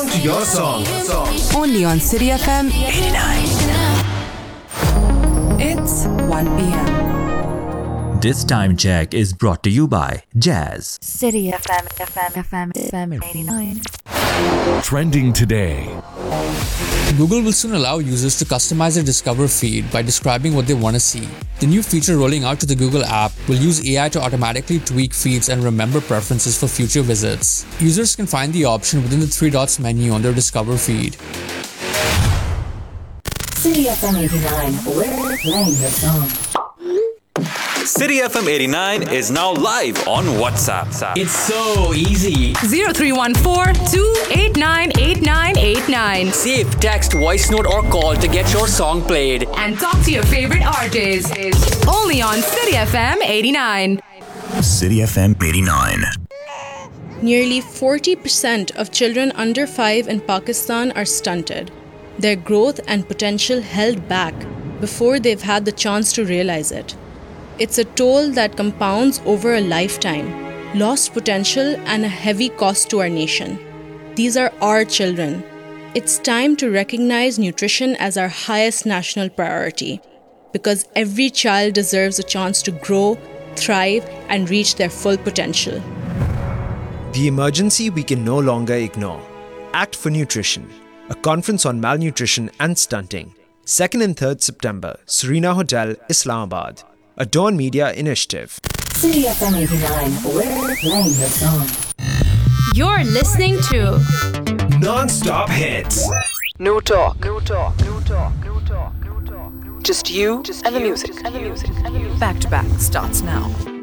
to your song. Only on City FM 89. It's 1 p.m. This time check is brought to you by Jazz. City FM 89. Trending today. Google will soon allow users to customize their Discover feed by describing what they want to see. The new feature rolling out to the Google app will use AI to automatically tweak feeds and remember preferences for future visits. Users can find the option within the three dots menu on their Discover feed. City FM 89. We're playing your song. City FM 89 is now live on WhatsApp. It's so easy. 0314-289-8989. Save, text, voice note or call to get your song played. And talk to your favorite artists. Only on City FM 89. City FM 89. Nearly 40% of children under 5 in Pakistan are stunted. Their growth and potential held back before they've had the chance to realize it. It's a toll that compounds over a lifetime, lost potential and a heavy cost to our nation. These are our children. It's time to recognize nutrition as our highest national priority, because every child deserves a chance to grow, thrive, and reach their full potential. The emergency we can no longer ignore. Act for Nutrition, a conference on malnutrition and stunting. 2nd and 3rd September, Serena Hotel, Islamabad. A Dawn Media initiative. City FM 89. We're playing your song. You're listening to Non-stop hits. No talk. Just you and the music. Back to back starts now.